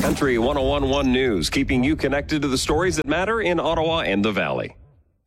Country 101.1 News, keeping you connected to the stories that matter in Ottawa and the Valley.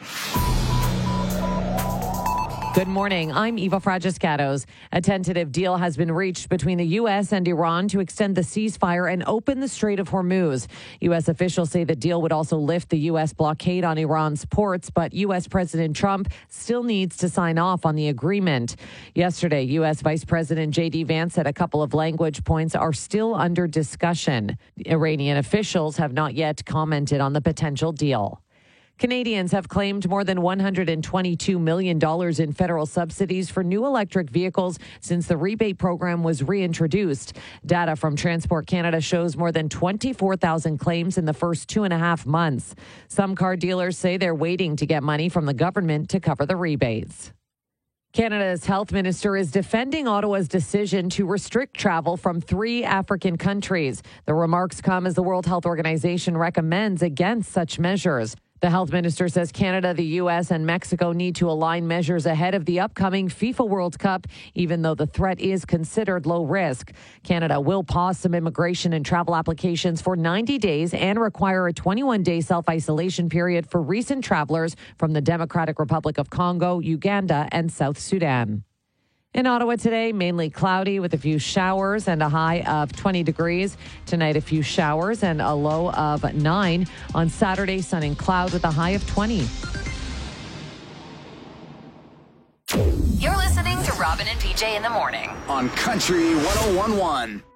Good morning. I'm Eva Fragiscatos. A tentative deal has been reached between the U.S. and Iran to extend the ceasefire and open the Strait of Hormuz. U.S. officials say the deal would also lift the U.S. blockade on Iran's ports, but U.S. President Trump still needs to sign off on the agreement. Yesterday, U.S. Vice President J.D. Vance said a couple of language points are still under discussion. Iranian officials have not yet commented on the potential deal. Canadians have claimed more than $122 million in federal subsidies for new electric vehicles since the rebate program was reintroduced. Data from Transport Canada shows more than 24,000 claims in the first 2.5 months. Some car dealers say they're waiting to get money from the government to cover the rebates. Canada's health minister is defending Ottawa's decision to restrict travel from 3 African countries. The remarks come as the World Health Organization recommends against such measures. The health minister says Canada, the U.S., and Mexico need to align measures ahead of the upcoming FIFA World Cup, even though the threat is considered low risk. Canada will pause some immigration and travel applications for 90 days and require a 21-day self-isolation period for recent travelers from the Democratic Republic of Congo, Uganda, and South Sudan. In Ottawa today, mainly cloudy with a few showers and a high of 20 degrees. Tonight, a few showers and a low of 9. On Saturday, sun and cloud with a high of 20. You're listening to Robin and PJ in the morning on Country 101.1.